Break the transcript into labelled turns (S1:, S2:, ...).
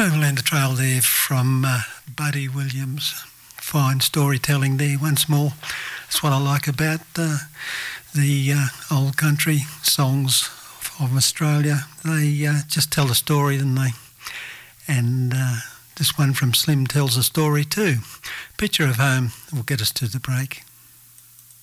S1: Overlander Trail there from Buddy Williams. Fine storytelling there once more. That's what I like about the old country songs of Australia. They just tell a story, don't they? And this one from Slim tells a story too. Picture of Home will get us to the break.